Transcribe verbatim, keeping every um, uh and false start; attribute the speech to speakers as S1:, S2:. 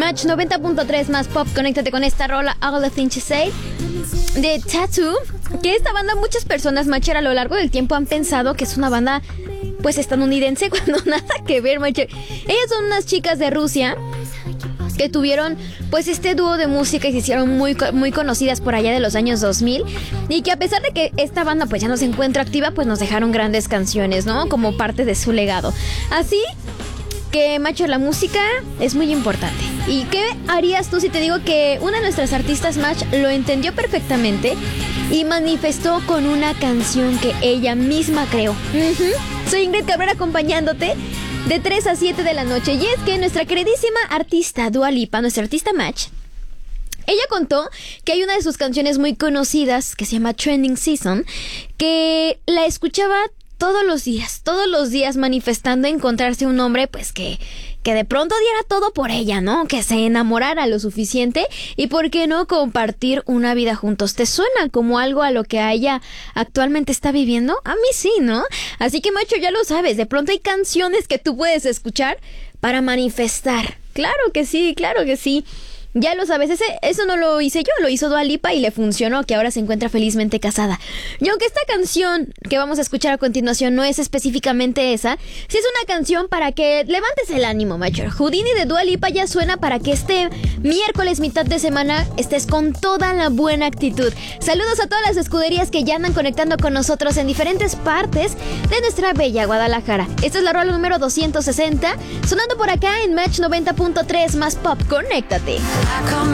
S1: Match noventa punto tres más pop, conéctate con esta rola All the Things You Say de Tattoo. Que esta banda muchas personas, Macher, a lo largo del tiempo han pensado que es una banda pues estadounidense, cuando nada que ver, Macher. Ellas son unas chicas de Rusia que tuvieron pues este dúo de música y se hicieron muy, muy conocidas por allá de los años dos mil, y que a pesar de que esta banda pues ya no se encuentra activa, pues nos dejaron grandes canciones, ¿no? Como parte de su legado. Así que, Macho, la música es muy importante. ¿Y qué harías tú si te digo que una de nuestras artistas, Match, lo entendió perfectamente y manifestó con una canción que ella misma creó? Uh-huh. Soy Ingrid Cabrera, acompañándote de tres a siete de la noche. Y es que nuestra queridísima artista Dua Lipa, nuestra artista Match, ella contó que hay una de sus canciones muy conocidas que se llama Trending Season, que la escuchaba todos los días, todos los días manifestando encontrarse un hombre pues que, que de pronto diera todo por ella, ¿no? Que se enamorara lo suficiente y por qué no compartir una vida juntos. ¿Te suena como algo a lo que ella actualmente está viviendo? A mí sí, ¿no? Así que, Macho, ya lo sabes, de pronto hay canciones que tú puedes escuchar para manifestar. Claro que sí, claro que sí. Ya lo sabes, ese, eso no lo hice yo, lo hizo Dua Lipa y le funcionó, que ahora se encuentra felizmente casada. Y aunque esta canción que vamos a escuchar a continuación no es específicamente esa, sí es una canción para que levantes el ánimo, Macho. Houdini de Dua Lipa ya suena para que este miércoles, mitad de semana, estés con toda la buena actitud. Saludos a todas las escuderías que ya andan conectando con nosotros en diferentes partes de nuestra bella Guadalajara. Esta es la rola número doscientos sesenta, sonando por acá en Match noventa punto tres más pop. Conéctate.